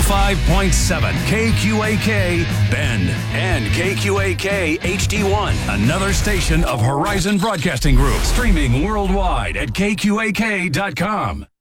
105.7 KQAK Bend and KQAK HD1, another station of Horizon Broadcasting Group, streaming worldwide at KQAK.com.